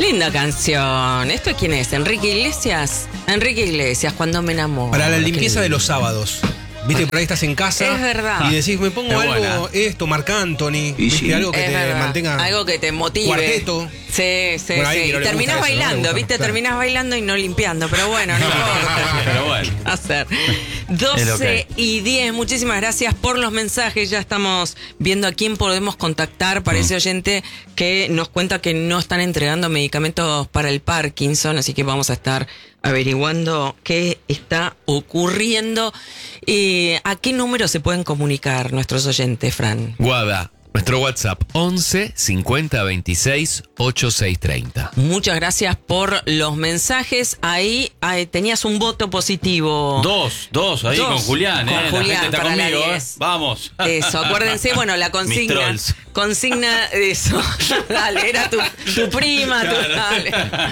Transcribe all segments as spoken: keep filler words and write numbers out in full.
Linda canción. ¿Esto quién es? ¿Enrique Iglesias? Enrique Iglesias, Cuando me enamoro. Para la limpieza de los sábados. Viste, por ahí estás en casa. Es verdad. Y decís, me pongo Es algo, buena. esto, Marc Anthony. ¿Viste? sí. Algo que Es te verdad. mantenga. Algo que te motive. Cuarteto. Sí, sí, Bueno, ahí sí. no Y le terminás gusta eso, ¿no? bailando, Le gusta, ¿viste? claro. Terminás bailando y no limpiando. Pero bueno, no importa. Pero bueno. Hacer. Es lo doce que y diez. Muchísimas gracias por los mensajes. Ya estamos viendo a quién podemos contactar para Mm. ese oyente que nos cuenta que no están entregando medicamentos para el Parkinson. Así que vamos a estar averiguando qué está ocurriendo. Eh, ¿A qué número se pueden comunicar nuestros oyentes, Fran? Guada, nuestro WhatsApp once cincuenta veintiséis ochenta y seis treinta. Muchas gracias por los mensajes. Ahí, ahí tenías un voto positivo. Dos, dos, ahí Dos. con Julián, Con ¿eh? Julián la gente está para la conmigo, ¿eh? diez. Vamos. Eso, acuérdense, bueno, la Mis consigna. trolls. Consigna de eso. Dale, era tu, tu prima, tu, Claro. dale.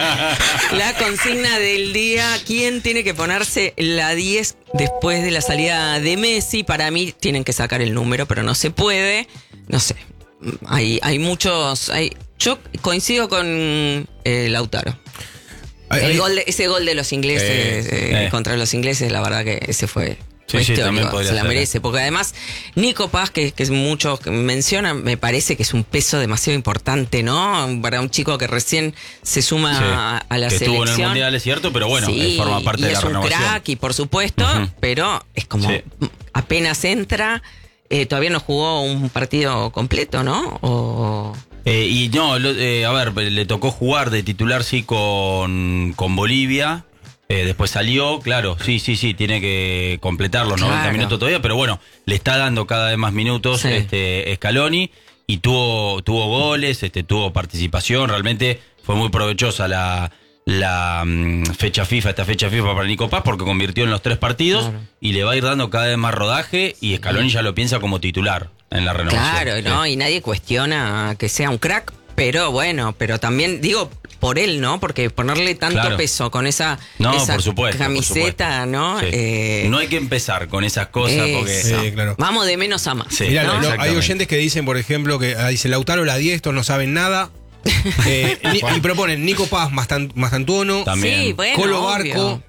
La consigna del día, ¿quién tiene que ponerse la diez después de la salida de Messi? Para mí tienen que sacar el número, pero no se puede. No sé. Hay, hay muchos. Hay, yo coincido con eh, Lautaro. Ay, El ay, gol de- ese gol de los ingleses Sí, eh, sí. contra los ingleses, la verdad que ese fue, Sí, fue sí, histórico, también podría se la ser. merece, porque además Nico Paz, que, que es muchos que mencionan, me parece que es un peso demasiado importante, ¿no? Para un chico que recién se suma Sí. a, a la que selección. estuvo en el Mundial, es cierto, pero bueno, Sí, eh, forma parte y de la es un renovación. crack, y por supuesto, Ujú. pero es como Sí. apenas entra, eh, todavía no jugó un partido completo, ¿no? O... Eh, y no, lo- eh, a ver, le tocó jugar de titular, sí, con, con Bolivia. Eh, después salió, claro, sí, sí, sí, tiene que completar los Claro. noventa minutos todavía, pero bueno, le está dando cada vez más minutos Sí. este Scaloni y tuvo, tuvo goles, este, tuvo participación, realmente fue muy provechosa la, la mm, fecha FIFA, esta fecha FIFA para Nico Paz, porque convirtió en los tres partidos Claro. y le va a ir dando cada vez más rodaje y Scaloni ya lo piensa como titular en la renovación. Claro, ¿no? Sí. Y nadie cuestiona que sea un crack, pero bueno, pero también digo por él, ¿no? Porque ponerle tanto Claro. peso con esa, No, esa por supuesto, por camiseta, supuesto. ¿no? Sí. Eh, No hay que empezar con esas cosas eso. porque... Sí, claro. Vamos de menos a más. Sí. Mirá, ¿no? lo- lo- hay Exactamente. oyentes que dicen, por ejemplo, que ah, dice Lautaro la diez, estos no saben nada. Eh, ni- y proponen Nico Paz, Mastan- Mastantuono, También. Sí, bueno, Colo obvio. Barco.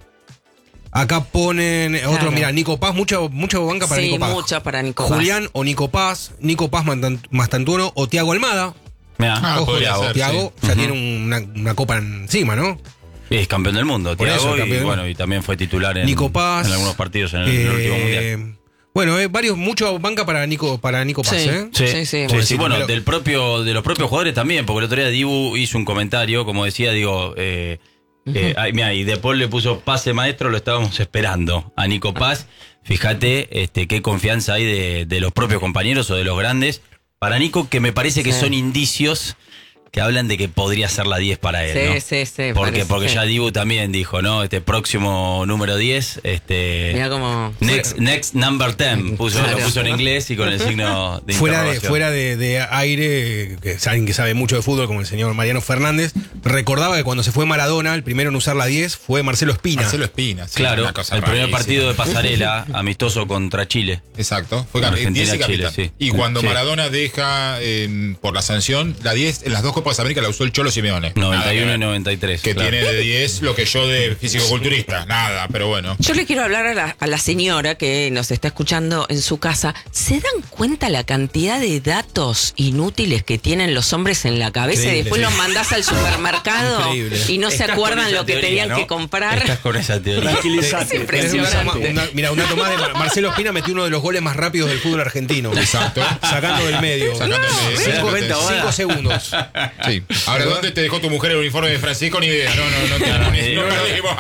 Acá ponen otro, Claro. mira, Nico Paz, mucha, mucha banca para Sí, Nico Paz. mucha para Nico Paz. Julián o Nico Paz, Nico Paz Mastan- Mastantuono o Tiago Almada. Mirá, Ah, Ojo, podría Tiago, ser, Tiago sí. ya Ujú. tiene una, una copa encima, ¿no? es campeón del mundo, Por Thiago, eso, y campeón. bueno, y también fue titular en, Nico Paz. en algunos partidos en el, en el último mundial. Eh, bueno, eh, varios, mucho banca para Nico, para Nico Paz, Sí. ¿eh? Sí, sí. Sí, sí, Pobrecito, bueno, pero- del propio, de los propios jugadores también, porque el otro día Dibu hizo un comentario, como decía, digo, eh, eh, ay, mira, y De Paul le puso pase maestro, lo estábamos esperando a Nico Paz. Fíjate este, qué confianza hay de, de los propios compañeros o de los grandes para Nico, que me parece que Sí. son indicios que hablan de que podría ser la diez para él, Sí, ¿no? sí, sí, Porque, parece, porque sí. ya Dibu también dijo, ¿no? Este próximo número diez, este... Mira cómo... Next, next number ten, puso, Claro. lo puso en inglés y con el signo de Fuera de, interrogación. fuera de, de aire, que es alguien que sabe mucho de fútbol, como el señor Mariano Fernández, recordaba que cuando se fue Maradona, el primero en usar la diez fue Marcelo Espina. Marcelo Espina, sí, Claro, una cosa el primer rarísima. partido de pasarela amistoso contra Chile. Exacto, fue Con cap- en diez y Argentina, capitán. Chile, sí. Y cuando Sí. Maradona deja eh, por la sanción, la diez, en las dos Copas de América la usó el Cholo Simeone. noventa y uno Nada y noventa y tres. que claro. tiene de diez lo que yo de físico-culturista. Nada, pero bueno. Yo le quiero hablar a la, a la señora que nos está escuchando en su casa. ¿Se dan cuenta la cantidad de datos inútiles que tienen los hombres en la cabeza y Increíble, después sí. los mandás al supermercado Increíble. y no se Estás con acuerdan esa lo que teoría, tenían ¿no? que comprar? Estás con esa teoría. Es Tenés un dato impresionante. más- una- mira, un dato más de Mar- Marcelo Espina metió uno de los goles más rápidos del fútbol argentino. Exacto. Sacando del medio. Sacando del medio. Cinco, ¿Se dan cuenta, cinco Boda? segundos. Sí. Ahora, ¿dónde te dejó tu mujer el uniforme de Francisco? Ni idea. No, no, no, tengo ni eh, no no, no. perdimos.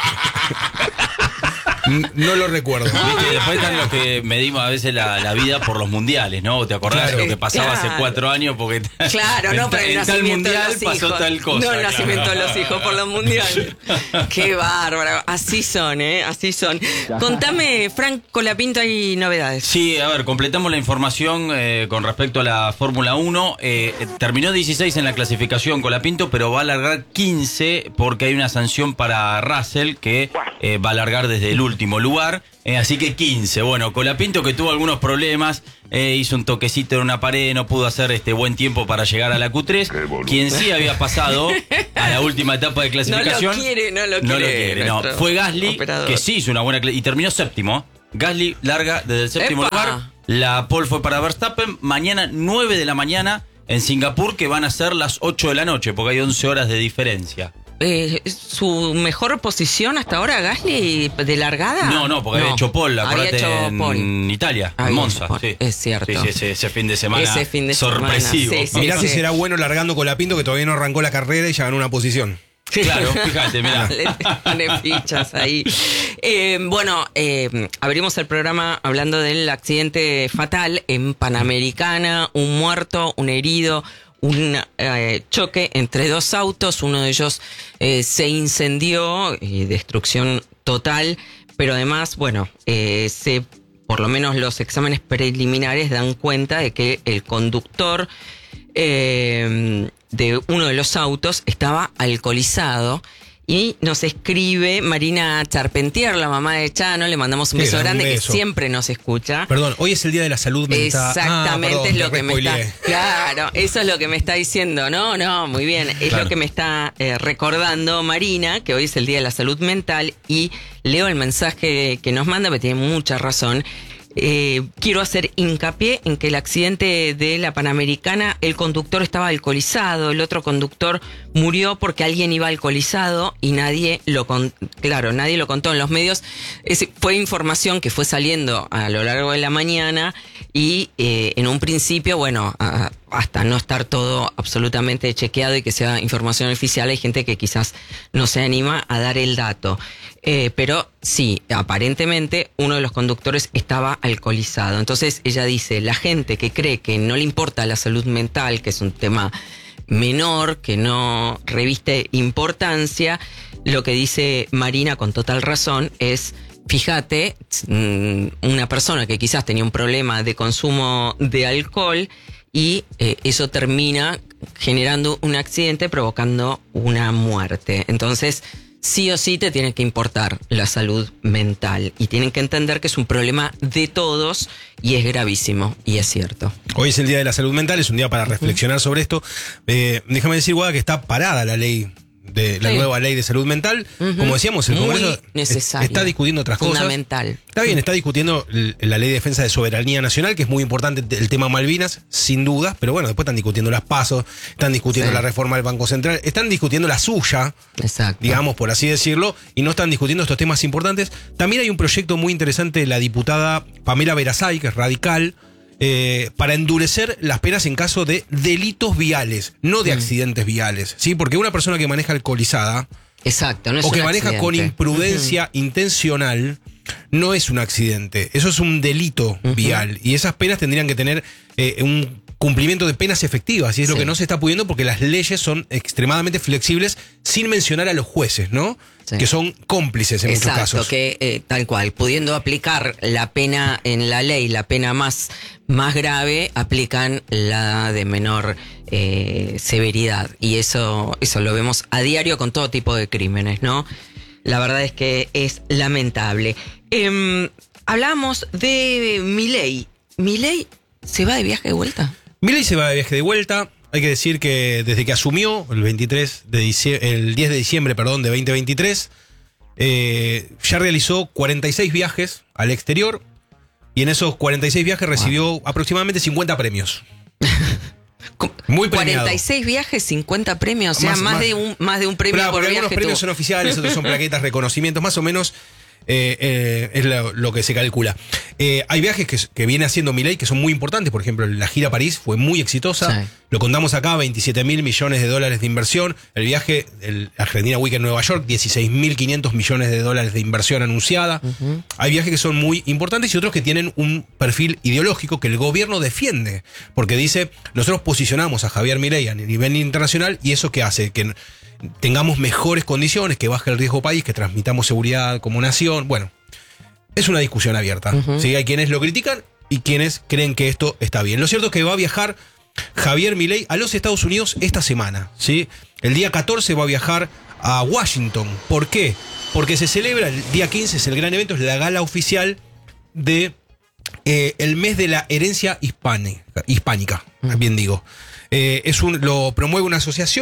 N- No lo recuerdo. Viste, después están los que medimos a veces la, la vida por los mundiales, ¿no? ¿Te acordás Claro. de lo que pasaba Claro. hace cuatro años? Porque Claro, no, en, pero el en tal nacimiento de mundial los pasó hijos. tal cosa. No, el claro. nacimiento de los hijos por los mundiales. Qué bárbaro. Así son, ¿eh? Así son. Contame, Frank Colapinto, hay novedades. Sí, a ver, completamos la información eh, con respecto a la Fórmula uno. Eh, terminó dieciséis en la clasificación Colapinto, pero va a alargar quince porque hay una sanción para Russell que eh, va a alargar desde el último lugar. Eh, así que quince. Bueno, Colapinto, que tuvo algunos problemas, eh, hizo un toquecito en una pared, no pudo hacer este buen tiempo para llegar a la Q tres. Quien sí había pasado a a la última etapa de clasificación. No lo quiere, no lo quiere. No lo quiere, no. nuestro Fue Gasly, operador. que sí hizo una buena cl- y terminó séptimo. Gasly larga desde el séptimo ¡Epa! lugar. La pole fue para Verstappen. Mañana, nueve de la mañana, en Singapur, que van a ser las ocho de la noche, porque hay once horas de diferencia. Eh, ¿Su mejor posición hasta ahora, Gasly, de largada? No, no, porque había hecho pole, Había acordate, hecho en pole. Italia, Había en Monza. hecho pole, Sí. es cierto. Sí, sí, ese, ese fin de semana Ese fin de semana, sorpresivo. sí, sí. Mirá si será bueno largando con la Pinto, que todavía no arrancó la carrera y ya ganó una posición. Claro, fíjate, mirá. Le pone fichas ahí. Eh, bueno, eh, abrimos el programa hablando del accidente fatal en Panamericana, un muerto, un herido, un eh, choque entre dos autos, uno de ellos eh, se incendió y destrucción total, pero además, bueno, eh, se, por lo menos los exámenes preliminares dan cuenta de que el conductor eh, de uno de los autos estaba alcoholizado. Y nos escribe Marina Charpentier, la mamá de Chano, le mandamos un Sí, beso un grande, beso. que siempre nos escucha. Perdón, hoy es el Día de la Salud Mental. Exactamente, Ah, perdón, es lo te que me está. respoileé. Claro, eso es lo que me está diciendo. No, no, muy bien. Es Claro. lo que me está eh, recordando Marina, que hoy es el Día de la Salud Mental, y leo el mensaje que nos manda, porque tiene mucha razón. Eh, quiero hacer hincapié en que el accidente de la Panamericana, el conductor estaba alcoholizado, el otro conductor murió porque alguien iba alcoholizado y nadie lo con, claro, nadie lo contó en los medios. Es, fue información que fue saliendo a lo largo de la mañana y eh, en un principio, bueno, a, hasta no estar todo absolutamente chequeado y que sea información oficial, hay gente que quizás no se anima a dar el dato. Eh, pero sí, aparentemente uno de los conductores estaba alcoholizado. Entonces ella dice, la gente que cree que no le importa la salud mental, que es un tema menor, que no reviste importancia, lo que dice Marina con total razón es, fíjate, una persona que quizás tenía un problema de consumo de alcohol y eh, eso termina generando un accidente provocando una muerte. Entonces, sí o sí te tiene que importar la salud mental y tienen que entender que es un problema de todos y es gravísimo, y es cierto. Hoy es el Día de la Salud Mental, es un día para reflexionar sobre esto. Eh, déjame decir, Guada, que está parada la ley, de la Sí. nueva ley de salud mental. Ujú. Como decíamos, el Muy Congreso necesaria. está discutiendo otras cosas. Fundamental. Está bien, está discutiendo l- la ley de defensa de soberanía nacional, que es muy importante el tema Malvinas, sin dudas, pero bueno, después están discutiendo las pasos, están discutiendo Sí. la reforma del Banco Central, están discutiendo la suya, Exacto. digamos, por así decirlo, y no están discutiendo estos temas importantes. También hay un proyecto muy interesante de la diputada Pamela Verasay, que es radical, eh, para endurecer las penas en caso de delitos viales, no de Mm. accidentes viales, ¿sí? Porque una persona que maneja alcoholizada Exacto, no es o que un maneja con accidente. imprudencia intencional no es un accidente, eso es un delito Ujú. vial y esas penas tendrían que tener eh, un cumplimiento de penas efectivas y es lo Sí. que no se está pudiendo porque las leyes son extremadamente flexibles sin mencionar a los jueces, ¿no? Sí. Que son cómplices en Exacto, muchos casos. que eh, tal cual, pudiendo aplicar la pena en la ley, la pena más, más grave, aplican la de menor eh, severidad. Y eso, eso lo vemos a diario con todo tipo de crímenes, ¿no? La verdad es que es lamentable. Eh, hablamos de Milei. ¿Milei se va de viaje de vuelta? Milei se va de viaje de vuelta. Hay que decir que desde que asumió el veintitrés de diciembre, el diez de diciembre, perdón, de veinte veintitrés, eh, ya realizó cuarenta y seis viajes al exterior y en esos cuarenta y seis viajes recibió aproximadamente cincuenta premios. Muy premiado. cuarenta y seis viajes, cincuenta premios, o sea, Más- más, más- de un más de un premio Claro, por porque viaje. algunos premios tuvo. son oficiales, otros son plaquetas, reconocimientos, más o menos eh, eh, es lo, lo que se calcula. Eh, hay viajes que, que viene haciendo Milei que son muy importantes, por ejemplo, la gira a París fue muy exitosa, Sí. lo contamos acá, veintisiete mil millones de dólares de inversión, el viaje, el Argentina Week en Nueva York, dieciséis mil quinientos millones de dólares de inversión anunciada. Ujú. Hay viajes que son muy importantes y otros que tienen un perfil ideológico que el gobierno defiende, porque dice, nosotros posicionamos a Javier Milei a nivel internacional y eso que hace que tengamos mejores condiciones, que baje el riesgo país, que transmitamos seguridad como nación. Bueno, es una discusión abierta. Ujú. ¿Sí? Hay quienes lo critican y quienes creen que esto está bien. Lo cierto es que va a viajar Javier Milei a los Estados Unidos esta semana. ¿Sí? El día catorce va a viajar a Washington. ¿Por qué? Porque se celebra el día quince, es el gran evento, es la gala oficial de eh, el mes de la herencia hispánica, hispánica, bien digo. Eh, es un, lo promueve una asociación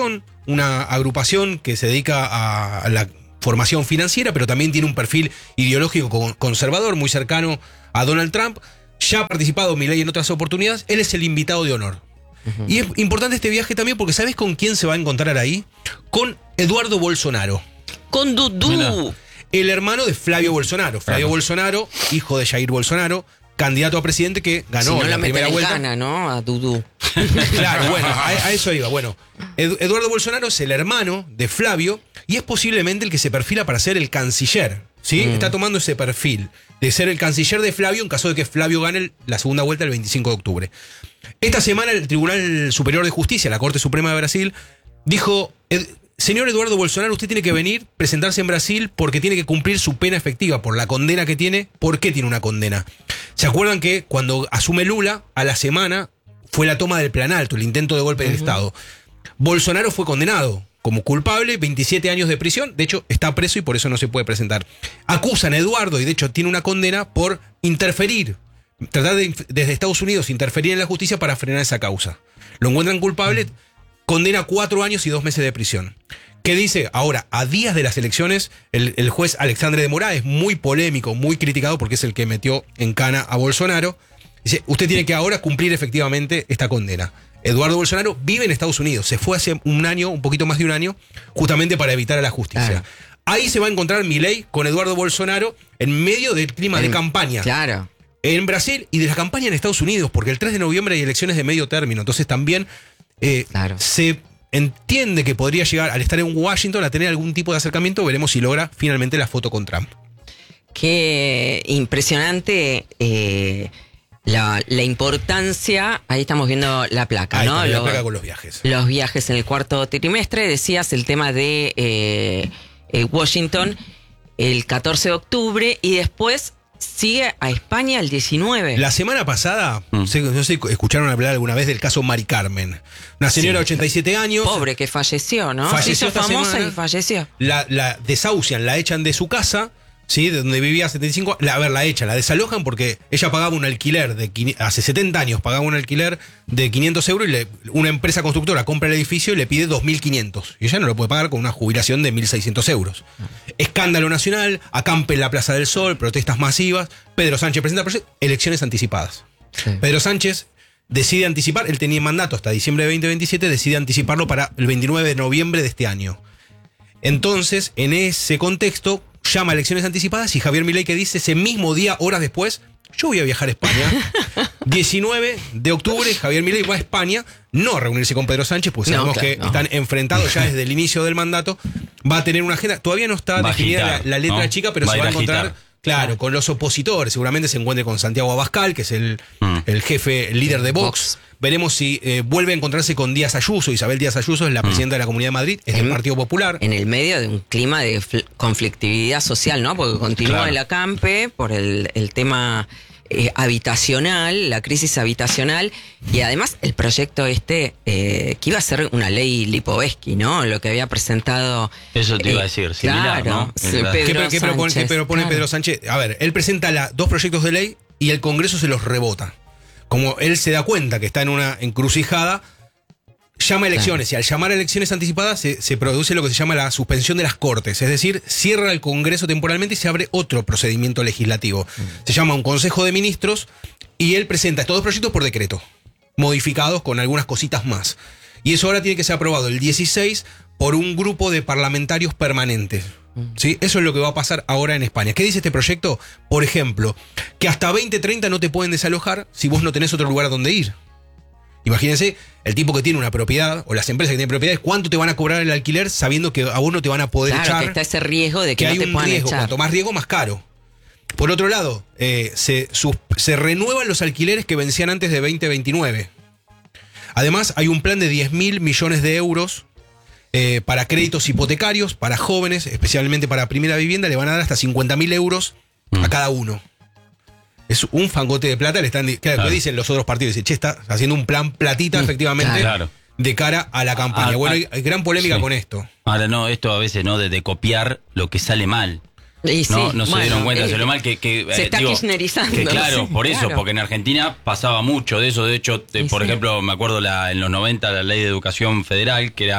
una agrupación que se dedica a, a la formación financiera, pero también tiene un perfil ideológico con- conservador, muy cercano a Donald Trump. Ya ha participado Milei en otras oportunidades. Él es el invitado de honor. Uh-huh. Y es importante este viaje también porque ¿sabes con quién se va a encontrar ahí? Con Eduardo Bolsonaro. Con Dudú. Mirá. El hermano de Flavio Bolsonaro. Flavio Claro. Bolsonaro, hijo de Jair Bolsonaro, candidato a presidente que ganó Si no en la la primera meten en vuelta. gana, ¿no? A Dudú. Claro, bueno, a, a eso iba. Bueno, Ed- Eduardo Bolsonaro es el hermano de Flavio y es posiblemente el que se perfila para ser el canciller. ¿Sí? Mm. Está tomando ese perfil de ser el canciller de Flavio en caso de que Flavio gane el- la segunda vuelta el veinticinco de octubre. Esta semana el Tribunal Superior de Justicia, la Corte Suprema de Brasil, dijo: "Ed- señor Eduardo Bolsonaro, usted tiene que venir, presentarse en Brasil porque tiene que cumplir su pena efectiva por la condena que tiene". ¿Por qué tiene una condena? ¿Se acuerdan que cuando asume Lula, a la semana fue la toma del Plan Alto, el intento de golpe del Estado? Bolsonaro fue condenado como culpable, veintisiete años de prisión, de hecho está preso y por eso no se puede presentar. Acusan a Eduardo y de hecho tiene una condena por interferir, tratar de desde Estados Unidos interferir en la justicia para frenar esa causa. Lo encuentran culpable, condena cuatro años y dos meses de prisión. ¿Qué dice? Ahora, a días de las elecciones, el, el juez Alexandre de Moraes, muy polémico, muy criticado porque es el que metió en cana a Bolsonaro, dice: usted tiene que ahora cumplir efectivamente esta condena. Eduardo Bolsonaro vive en Estados Unidos, se fue hace un año, un poquito más de un año, justamente para evitar a la justicia. Claro. Ahí se va a encontrar Milei con Eduardo Bolsonaro en medio del clima de En- campaña Claro. en Brasil y de la campaña en Estados Unidos, porque el tres de noviembre hay elecciones de medio término, entonces también eh, Claro. se entiende que podría llegar, al estar en Washington, a tener algún tipo de acercamiento. Veremos si logra finalmente la foto con Trump. Qué impresionante eh, la, la importancia. Ahí estamos viendo la placa, Ahí ¿no? está, la Lo- placa con los viajes. Los viajes en el cuarto trimestre. Decías el tema de eh, eh, Washington el catorce de octubre y después sigue a España el diecinueve. La semana pasada, Mm. no sé, no sé, escucharon hablar alguna vez del caso Mari Carmen. Una señora de ochenta y siete años. Pobre que falleció, ¿no? Falleció Se hizo esta famosa semana. y falleció. La, la desahucian, la echan de su casa, ¿sí? De donde vivía setenta y cinco. La, a ver, la echan, la desalojan porque ella pagaba un alquiler de quini- hace setenta años, pagaba un alquiler de quinientos euros y le- una empresa constructora compra el edificio y le pide dos mil quinientos. Y ella no lo puede pagar con una jubilación de mil seiscientos euros. Escándalo nacional, acampe en la Plaza del Sol, protestas masivas. Pedro Sánchez presenta proyecto, elecciones anticipadas. Sí. Pedro Sánchez decide anticipar, él tenía mandato hasta diciembre de veinte veintisiete, decide anticiparlo para el veintinueve de noviembre de este año. Entonces, en ese contexto, llama a elecciones anticipadas y Javier Milei, que dice ese mismo día, horas después: yo voy a viajar a España. diecinueve de octubre, Javier Milei va a España, no a reunirse con Pedro Sánchez, pues No, sabemos claro, que no. están enfrentados ya desde el inicio del mandato. Va a tener una agenda, todavía no está Va a definida agitar, la, la letra ¿no? chica, pero Va se a va a ir a encontrar, agitar. claro, con los opositores. Seguramente se encuentre con Santiago Abascal, que es el, Mm. el jefe, el líder de Vox. Vox. Veremos si eh, vuelve a encontrarse con Díaz Ayuso. Isabel Díaz Ayuso es la presidenta de la Comunidad de Madrid, es del En- Partido Popular. En el medio de un clima de fl- conflictividad social, ¿no? Porque continúa Claro. el acampe por el, el tema eh, habitacional, la crisis habitacional, y además el proyecto este, eh, que iba a ser una ley Lipovetsky, ¿no? Lo que había presentado... Eso te iba a eh, decir, similar, claro, ¿no? sí, Claro. Pedro ¿Qué, pro- qué propone, Sánchez, qué propone claro. Pedro Sánchez? A ver, él presenta la- dos proyectos de ley y el Congreso se los rebota. Como él se da cuenta que está en una encrucijada, llama a elecciones y al llamar a elecciones anticipadas se, se produce lo que se llama la suspensión de las Cortes, es decir, cierra el Congreso temporalmente y se abre otro procedimiento legislativo. Se llama un Consejo de Ministros y él presenta estos dos proyectos por decreto, modificados con algunas cositas más. Y eso ahora tiene que ser aprobado el dieciséis por un grupo de parlamentarios permanentes. ¿Sí? Eso es lo que va a pasar ahora en España. ¿Qué dice este proyecto? Por ejemplo, que hasta veinte treinta no te pueden desalojar si vos no tenés otro lugar donde ir. Imagínense, el tipo que tiene una propiedad, o las empresas que tienen propiedades, ¿cuánto te van a cobrar el alquiler sabiendo que a vos no te van a poder Claro, echar? que está ese riesgo de que, que no hay te un puedan riesgo. echar. Cuanto más riesgo, más caro. Por otro lado, eh, se, sus- se renuevan los alquileres que vencían antes de veinte veintinueve. Además, hay un plan de diez mil millones de euros eh, para créditos hipotecarios, para jóvenes, especialmente para primera vivienda, le van a dar hasta cincuenta mil euros a cada uno. Es un fangote de plata, le están di- claro, Claro. ¿qué dicen los otros partidos? Dicen, che, está haciendo un plan platita, efectivamente, Claro. de cara a la campaña. Ah, bueno, ah, hay, hay gran polémica sí. con esto. Ahora no, esto a veces, ¿no? De, de copiar lo que sale mal. Y sí, No, no se bueno, dieron cuenta, eh, se lo mal que, que, se eh, está digo, kirchnerizando. que claro, Sí, por eso, claro. porque en Argentina pasaba mucho de eso. De hecho, te- Y por sí. ejemplo, me acuerdo la, en los noventa la ley de educación federal, que era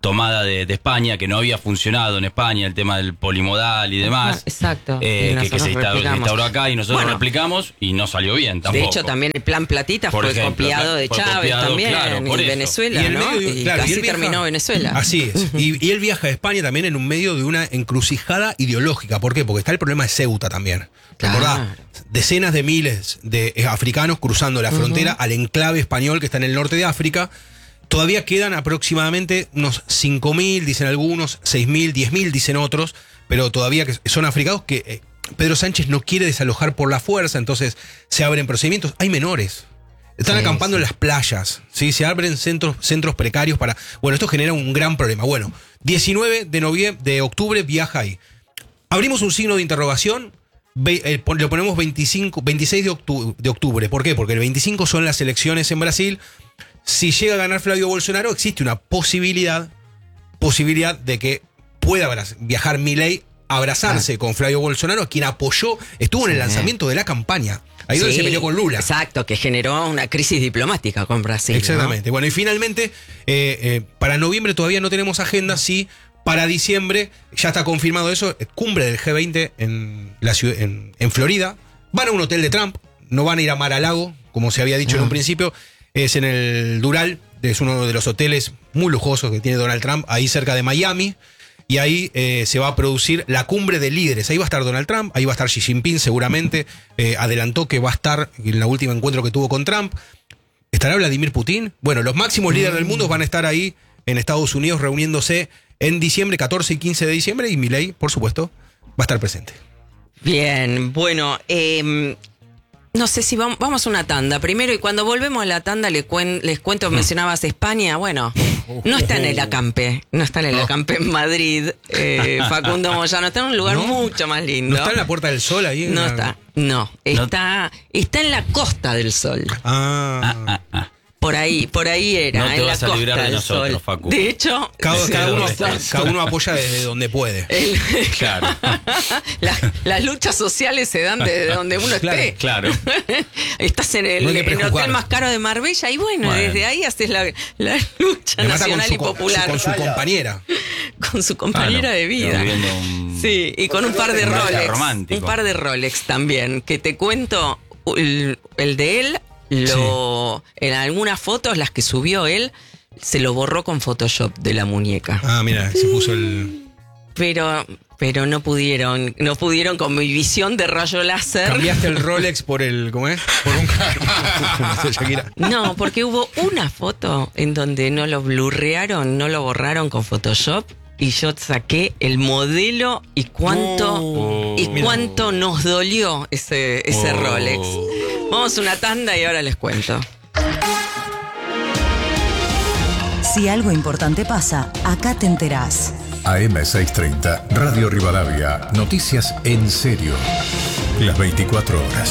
tomada de, de España, que no había funcionado en España, el tema del polimodal y demás. Ah, exacto. Eh, Y que, que se, nosotros instauró, se replicamos. instauró acá y nosotros Bueno, lo replicamos y no salió bien tampoco. De hecho, también el plan Platita Por fue ejemplo, copiado de fue Chávez copiado, también, claro, por y eso. Venezuela, Y en ¿no? medio de- y claro, y casi él viaja- terminó Venezuela. Así es. Y, y él viaja a España también en un medio de una encrucijada ideológica. ¿Por qué? Porque está el problema de Ceuta también. Claro. ¿Recordá? Decenas de miles de eh, africanos cruzando la frontera al enclave español que está en el norte de África. Todavía quedan aproximadamente unos cinco mil, dicen algunos, seis mil, diez mil, dicen otros, pero todavía que son africanos que eh, Pedro Sánchez no quiere desalojar por la fuerza, entonces se abren procedimientos. Hay menores. Están Sí, acampando sí. en las playas, ¿sí? Se abren centros, centros precarios para... Bueno, esto genera un gran problema. Bueno, diecinueve de noviembre, de octubre viaja ahí. Abrimos un signo de interrogación, ve- eh, pon- le ponemos veinticinco, veintiséis de octubre, de octubre. ¿Por qué? Porque el veinticinco son las elecciones en Brasil. Si llega a ganar Flavio Bolsonaro, existe una posibilidad, posibilidad de que pueda abra- viajar Milei, abrazarse con Flavio Bolsonaro, a quien apoyó, estuvo en el lanzamiento de la campaña. Ahí donde Sí, se peleó con Lula. Exacto, que generó una crisis diplomática con Brasil. ¿no? Exactamente. Bueno, y finalmente, eh, eh, para noviembre todavía no tenemos agenda, sí. Para diciembre, ya está confirmado eso, cumbre del G veinte en, la ciudad, en, en Florida. Van a un hotel de Trump, no van a ir a Mar-a-Lago, como se había dicho en un principio. Es en el Dural, es uno de los hoteles muy lujosos que tiene Donald Trump, ahí cerca de Miami. Y ahí eh, se va a producir la cumbre de líderes. Ahí va a estar Donald Trump, ahí va a estar Xi Jinping seguramente. Eh, adelantó que va a estar en la última encuentro que tuvo con Trump. ¿Estará Vladimir Putin? Bueno, los máximos líderes del mundo van a estar ahí en Estados Unidos reuniéndose en diciembre, catorce y quince de diciembre. Y Milei, por supuesto, va a estar presente. Bien, bueno, eh, no sé si vamos, vamos a una tanda primero y cuando volvemos a la tanda les, cuen- les cuento, mencionabas España, bueno, no está en el acampe, no está en el acampe en Madrid, eh, Facundo Moyano, está en un lugar ¿No? mucho más lindo. ¿No está en la Puerta del Sol ahí? No Una- está, no, está, está en la Costa del Sol. Ah. Ah, ah, ah. Por ahí, por ahí era, No te en la vas a Costa librar de del nosotros, Sol. Facu. De hecho, Cada, Sí, cada uno, ¿dónde estás? cada uno apoya desde donde puede. el- Claro. las, las luchas sociales se dan desde donde uno Claro, esté. Claro. Estás en el, No hay que en el prejuzgar. hotel más caro de Marbella y bueno, Bueno. desde ahí haces la, la lucha Le mata con nacional su, y con, popular. con su compañera. Con su compañera Claro. de vida. Viviendo un- Sí, y con un par de Un viaje Rolex. romántico. Un par de Rolex también. Que te cuento, el, el de él, lo, en algunas fotos, las que subió él, se lo borró con Photoshop de la muñeca. Ah, mira, se puso el. Pero, pero no pudieron, no pudieron con mi visión de rayo láser. Cambiaste el Rolex por el. ¿Cómo es? Por un. Shakira. No, porque hubo una foto en donde no lo blurrearon, no lo borraron con Photoshop y yo saqué el modelo y cuánto Oh. y Mira. cuánto nos dolió ese, ese Oh. Rolex. Vamos a una tanda y ahora les cuento. Si algo importante pasa, acá te enterás. A M seiscientos treinta, Radio Rivadavia. Noticias en serio. Las veinticuatro horas.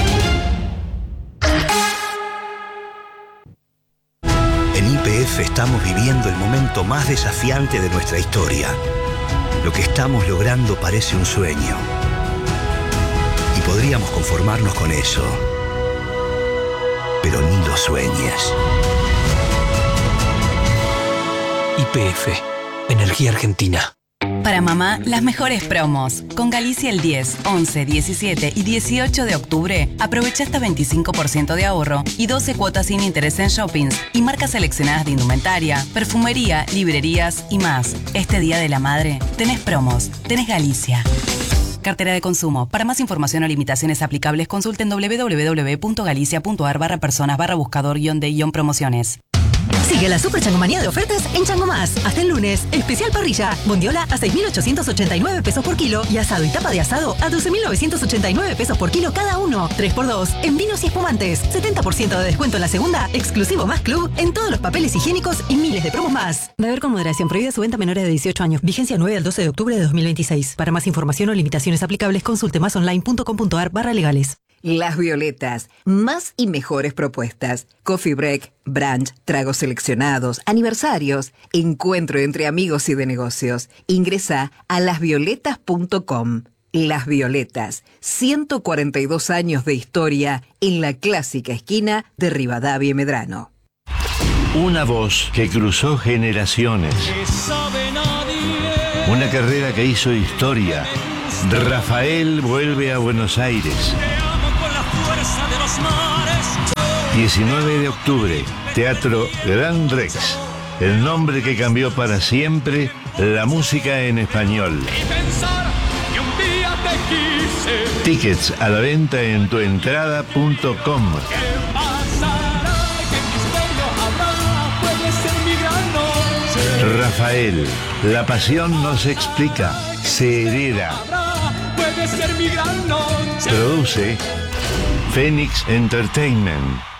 En Y P F estamos viviendo el momento más desafiante de nuestra historia. Lo que estamos logrando parece un sueño. Y podríamos conformarnos con eso. Pero ni lo sueñes. Y P F, Energía Argentina. Para mamá, las mejores promos. Con Galicia el diez, once, diecisiete y dieciocho de octubre, aprovecha hasta veinticinco por ciento de ahorro y doce cuotas sin interés en shoppings y marcas seleccionadas de indumentaria, perfumería, librerías y más. Este Día de la Madre, tenés promos, tenés Galicia. Cartera de consumo. Para más información o limitaciones aplicables, consulten doble u doble u doble u punto galicia punto a r barra personas barra buscador guión de guión promociones. Sigue la super changomanía de ofertas en Chango Más. Hasta el lunes, especial parrilla. Bondiola a seis mil ochocientos ochenta y nueve pesos por kilo y asado y tapa de asado a doce mil novecientos ochenta y nueve pesos por kilo cada uno. tres por dos en vinos y espumantes. setenta por ciento de descuento en la segunda, exclusivo más club en todos los papeles higiénicos y miles de promos más. Beber con moderación. Prohibida su venta a menores de dieciocho años. Vigencia nueve al doce de octubre de dos mil veintiséis. Para más información o limitaciones aplicables, consulte másonline.com.ar barra legales. Las Violetas, más y mejores propuestas. Coffee break, brunch, tragos seleccionados, aniversarios, encuentro entre amigos y de negocios. Ingresa a las violetas punto com. Las Violetas, ciento cuarenta y dos años de historia en la clásica esquina de Rivadavia y Medrano. Una voz que cruzó generaciones. Una carrera que hizo historia. Rafael vuelve a Buenos Aires. diecinueve de octubre, Teatro Gran Rex. El nombre que cambió para siempre la música en español. Tickets a la venta en tuentrada punto com. Rafael, la pasión no se explica, se hereda. Produce Phoenix Entertainment.